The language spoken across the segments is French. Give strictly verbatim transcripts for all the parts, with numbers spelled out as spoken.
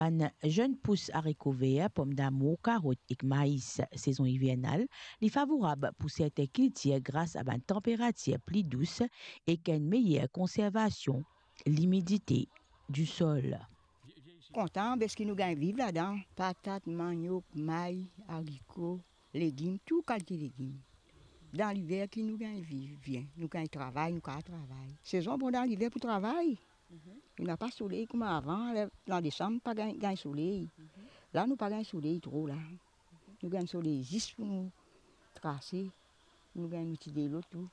Un jeune pousse haricots verts, pommes d'amour, carottes et maïs saison hivernale, est favorable pour certains cultures grâce à une température plus douce et qu'une meilleure conservation, l'humidité du sol. Content parce que nous gagnons vivre là-dedans. Patates, manioc, maïs, haricots, légumes, tout qualité de légumes. Dans l'hiver, qui nous gagne vivre, bien. Nous gagnons travail, nous gagnons travail. Saison bon dans l'hiver pour travail. Il n'a pas de soleil comme avant. En décembre, pas de soleil. Là, nous pas de soleil trop. Là. Nous gagnons soleil juste pour nous tracer. Nous gagnons utiliser l'eau tout.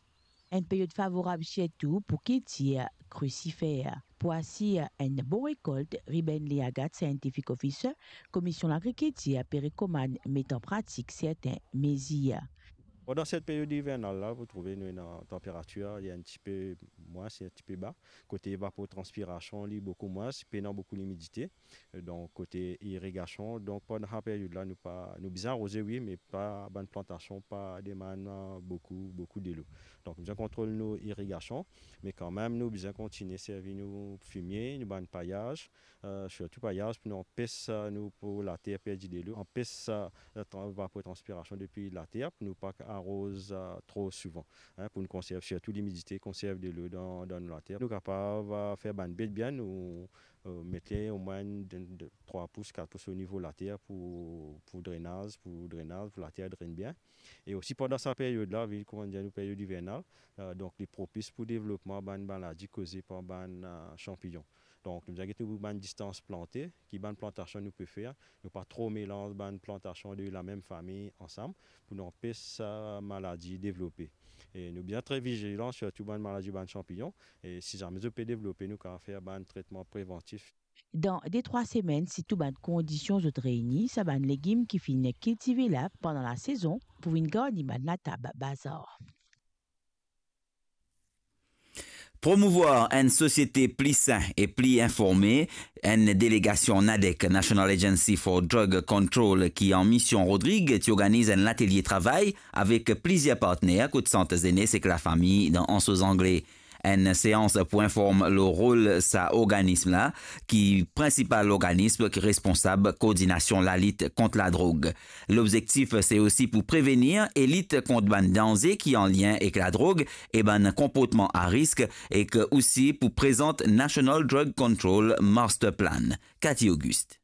Une période favorable surtout pour cultiver crucifères. Pour assurer une bonne récolte, Ruben Liagat, scientific officer, commission l'agriculture, recommande mettre en pratique certains mesures. Dans cette période hivernale, vous trouvez une température, il y a un petit peu moins, c'est un petit peu bas. Côté évapotranspiration, il y a beaucoup moins, c'est beaucoup l'humidité. Donc, côté irrigation, donc pendant cette période-là, nous pas, nous bien arroser, oui, mais pas bonne plantation, pas demande beaucoup, beaucoup de l'eau. Donc, nous bien contrôler nos irrigations, mais quand même, nous bien continuer à servir nos fumiers, nous bon paillage, euh, surtout paillage, pour nous empêcher nous pour la terre perdre de l'eau, empêcher la évapotranspiration depuis la terre, pour nous pas arrose euh, trop souvent, hein, pour nous conserver surtout l'humidité, conserve de l'eau dans, dans la terre. Nous sommes capables de faire une bête bien, nous euh, mettre au moins de, de trois pouces, quatre pouces au niveau de la terre pour, pour drainage, pour drainage, pour la terre draine bien. Et aussi pendant cette période-là, vu qu'on dit une période hivernale, euh, donc les propices pour le développement de maladies causées par les euh, champignons. Donc, nous avons une distance plantée, qui est une plantation nous peut faire. Nous pas trop mélanger une plantation de la même famille ensemble pour n'empêcher sa maladie développer. Et nous sommes bien très vigilants sur toute une maladie de champignons. Et si jamais nous peut développer, nous pouvons faire un traitement préventif. Dans des trois semaines, si toutes les conditions sont réunies, ça va un légume qui finit cultiver là pendant la saison pour une garde de la table bazar. Promouvoir une société plus saine et plus informée, une délégation NADEC, National Agency for Drug Control, qui en mission Rodrigue, qui organise un atelier travail avec plusieurs partenaires, côté santé aînés, c'est que la famille dans en sous-anglais. Une séance pour informer le rôle de cet organisme-là, qui est le principal organisme qui est responsable de la coordination de la lutte contre la drogue. L'objectif, c'est aussi pour prévenir et lutter contre les dangers qui sont en lien avec la drogue et un comportement à risque et que aussi pour présenter National Drug Control Master Plan. Cathy Auguste.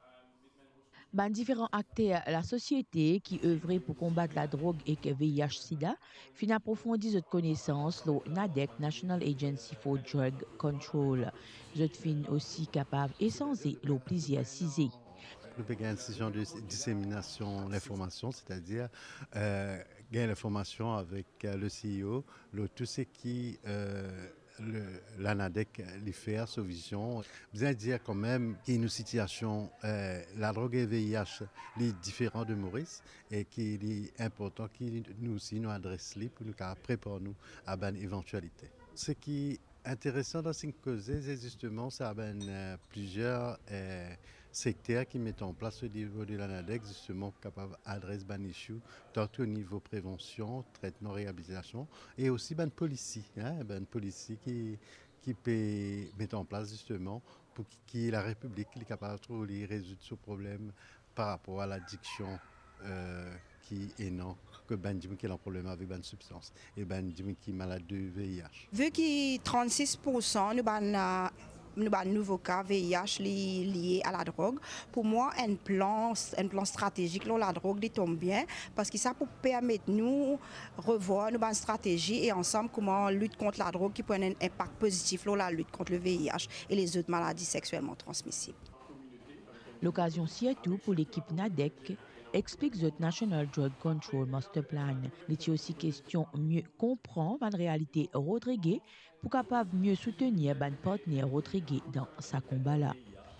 Ben, différents acteurs de la société qui œuvrent pour combattre la drogue et le V I H-Sida fin approfondir cette connaissance le NADEC, National Agency for Drug Control. Je fin aussi capable et censé le plaisir cisé. Nous avons une session de dissémination de l'information, c'est-à-dire euh, gagner l'information avec euh, le C E O, le, tout ce qui euh, la NADEC les fait sa vision. Bien dire quand même qu'il y a une situation, euh, la drogue et le V I H est différent de Maurice et qu'il est important qu'il nous aussi nous adresse pour nous préparer nous à une éventualité. Ce qui est intéressant dans cette cause, c'est justement ça ben, euh, plusieurs euh, secteurs qui mettent en place au niveau de la NADEC justement capable d'adresser ben issue tant au niveau prévention, traitement, réhabilitation et aussi ben policy, hein, ben policy qui qui peut mettre en place justement pour que la République est capable de trouver résoudre ce problème par rapport à l'addiction euh, qui est non que ben qui a un problème avec une substance et ben qui est malade de V I H. Vu que trente-six pour cent nous ban nous ban nouveau cas V I H li, lié à la drogue, pour moi un plan un plan stratégique là la drogue tombe bien parce que ça pour permettre nous revoir nos stratégies et ensemble comment lutter contre la drogue qui prend un impact positif là la lutte contre le V I H et les autres maladies sexuellement transmissibles. L'occasion surtout pour l'équipe NADEC explique the National Drug Control Master Plan. Il est aussi question mieux comprendre la réalité Rodrigue pour capable mieux soutenir ban partenaire Rodrigue dans sa combat là.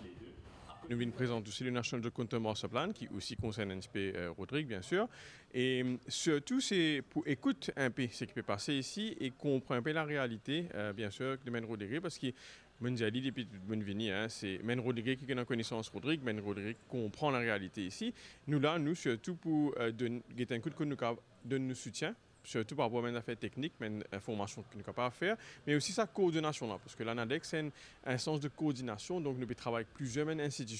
Nous venons présenter aussi le National Drug Control Master Plan qui aussi concerne un petit peu euh, Rodrigue bien sûr et surtout c'est pour écouter un peu ce qui peut passer ici et comprendre un peu la réalité euh, bien sûr de Men Rodrigue parce que mon dit depuis bonne venue hein, c'est Men Rodrigue qui a une connaissance Rodrigue, Men Rodrigue comprend la réalité ici. Nous là nous surtout pour euh, donner un coup de coup nous donner nous soutien surtout par rapport à une affaire technique, une information que nous sommes capables de faire, mais aussi sa coordination là, parce que la NADEC c'est un, un sens de coordination, donc nous pouvons travailler avec plusieurs institutions.